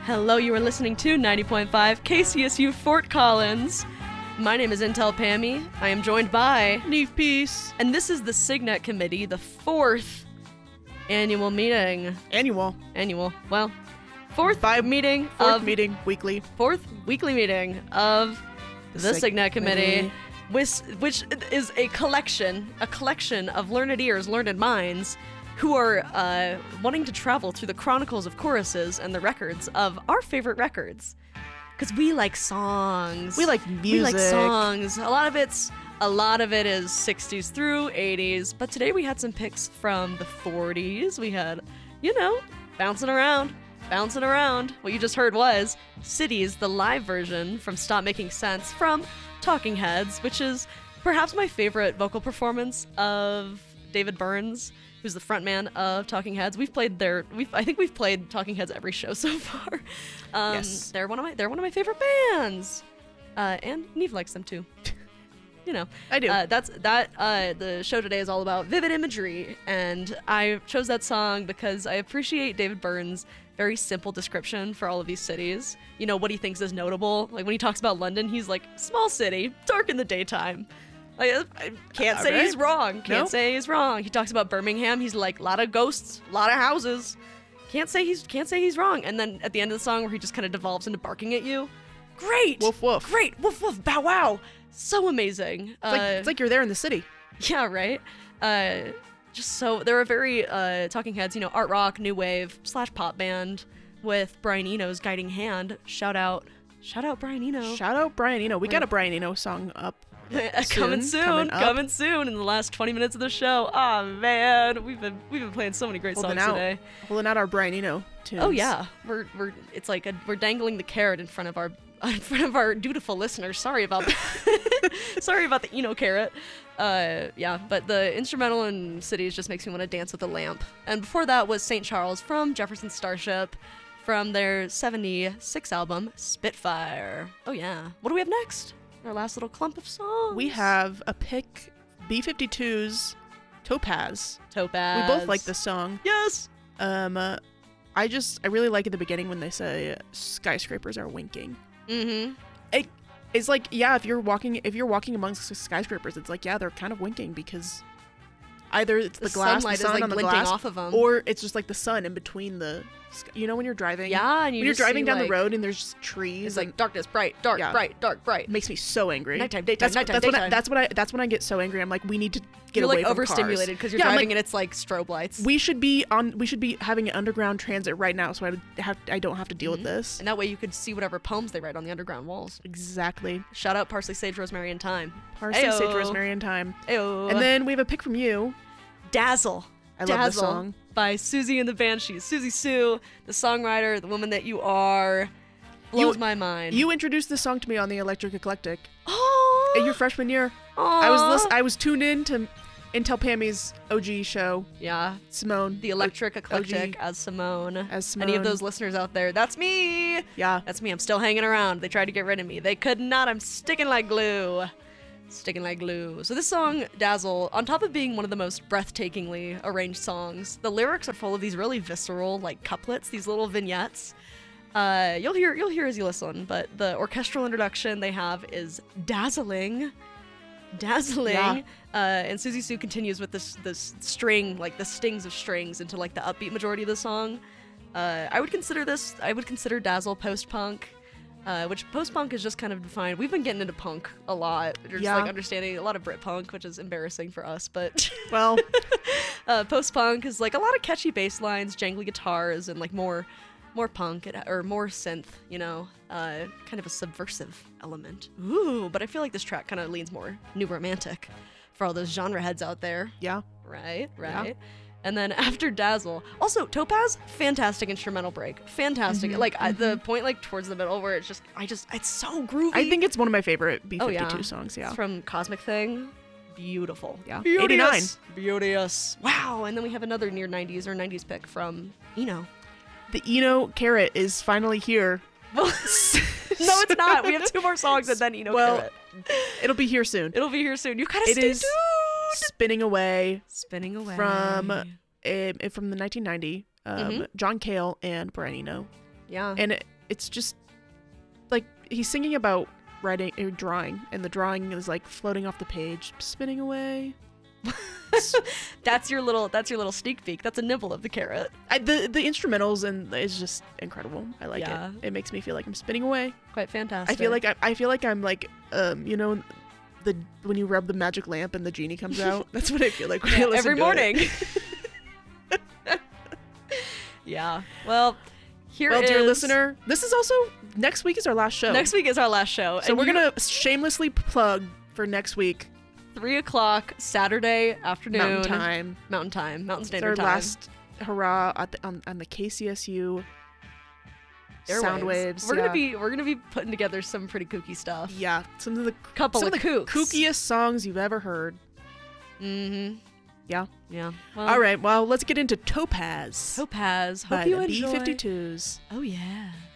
Hello, you are listening to 90.5 KCSU Fort Collins. My name is Intel Pammy. I am joined by Neve Peace. And this is the Signet Committee, the fourth annual meeting. Well, fourth meeting weekly. Fourth weekly meeting of the Signet Committee, which is a collection of learned ears, learned minds, who are wanting to travel through the chronicles of choruses and the records of our favorite records. Because we like songs. We like music. We like songs. A lot of it is 60s through 80s. But today we had some picks from the 40s. We had, bouncing around. What you just heard was Cities, the live version from Stop Making Sense from Talking Heads, which is perhaps my favorite vocal performance of David Burns, who's the frontman of Talking Heads. I think we've played Talking Heads every show so far. Yes. They're one of my favorite bands. And Neve likes them too. I do. The show today is all about vivid imagery, and I chose that song because I appreciate David Burns' very simple description for all of these cities. What he thinks is notable. Like when he talks about London, he's like, small city, dark in the daytime. I can't say he's wrong. Say he's wrong. He talks about Birmingham. He's like, a lot of ghosts, a lot of houses. Can't say he's wrong. And then at the end of the song, where he just kind of devolves into barking at you. Great. Woof woof. Great. Woof woof. Bow wow. So amazing. It's like you're there in the city. Yeah. Right. They're a very Talking Heads. Art rock, new wave / pop band with Brian Eno's guiding hand. Shout out Brian Eno. Shout out Brian Eno. We got a Brian Eno song up. Coming soon in the last 20 minutes of the show. Oh man, we've been playing so many great songs today. Holding out our Brian Eno tunes. Oh yeah, it's like we're dangling the carrot in front of our dutiful listeners. Sorry about that. Sorry about the Eno carrot. But the instrumental in Cities just makes me want to dance with a lamp. And before that was St. Charles from Jefferson Starship from their 76 album Spitfire. Oh yeah. What do we have next? Our last little clump of songs. We have a pick, B-52's Topaz. We both like this song. Yes. I really like at the beginning when they say skyscrapers are winking. Mm-hmm. It's like, yeah, if you're walking amongst skyscrapers, it's like, yeah, they're kind of winking because either it's the glass, the sun on the glass, off of them, or it's just like the sun in between the. When you're driving. Yeah, and when you're driving down the road and there's just trees. It's like darkness, bright, dark, bright, dark, bright. It makes me so angry. Nighttime, daytime, daytime. That's when I get so angry. I'm like, we need to get away from cars. You're like overstimulated because you're driving and it's like strobe lights. We should be having an underground transit right now, so I don't have to deal with this. And that way you could see whatever poems they write on the underground walls. Exactly. Shout out Parsley, Sage, Rosemary, and Thyme. Parsley, Sage, Rosemary, and Thyme. Ayo. And then we have a pick from you. Dazzle. I love this song. By Susie and the Banshees. Susie Sue, the songwriter, the woman that you are, blows my mind. You introduced this song to me on the Electric Eclectic. Oh. In your freshman year. Aww. I was tuned in to Intel Pammy's OG show. Yeah. Simone. The Electric Eclectic OG. As Simone. Any of those listeners out there, that's me. Yeah. That's me. I'm still hanging around. They tried to get rid of me. They could not. I'm sticking like glue. So this song, Dazzle, on top of being one of the most breathtakingly arranged songs, the lyrics are full of these really visceral, like, couplets, these little vignettes. You'll hear as you listen, but the orchestral introduction they have is dazzling. Yeah. And Susie Sue continues with this string, like the stings of strings into like the upbeat majority of the song. I would consider Dazzle post-punk. Which post-punk is just kind of defined. We've been getting into punk a lot. We're just like understanding a lot of Brit-punk, which is embarrassing for us, but well, post-punk is like a lot of catchy bass lines, jangly guitars, and like more punk or more synth, kind of a subversive element. Ooh, but I feel like this track kind of leans more new romantic for all those genre heads out there. Yeah. Right. Yeah. And then after Dazzle, also Topaz, fantastic instrumental break, fantastic. Mm-hmm. The point like towards the middle where it's so groovy. I think it's one of my favorite B-52 songs. Yeah, it's from Cosmic Thing, beautiful. Yeah, Beauteous. 89, beauteous. Wow. And then we have another near 90s or 90s pick from Eno. The Eno carrot is finally here. Well, no, it's not. We have 2 more songs and then Eno carrot. It'll be here soon. You gotta stay tuned. Spinning away from the 1990 John Cale and Brian Eno. Yeah. And it's just like he's singing about writing or drawing, and the drawing is like floating off the page, spinning away. That's your little sneak peek. That's a nibble of the carrot. The instrumentals and is just incredible. I like it. It makes me feel like I'm spinning away. Quite fantastic. I feel like I'm like you know, when you rub the magic lamp and the genie comes out. That's what I feel like when I listen every to morning. Yeah. Well, dear listener, this is also next week is our last show. Next week is our last show. So we're gonna shamelessly plug for next week. 3:00 Saturday afternoon. Mountain Standard Time. Our last hurrah on the KCSU sound waves. We're gonna be putting together some pretty kooky stuff. Yeah, some of the kookiest songs you've ever heard. Mm-hmm. Yeah. Yeah. Well, all right. Well, let's get into Topaz. Hope by you the enjoy. B-52s. Oh yeah.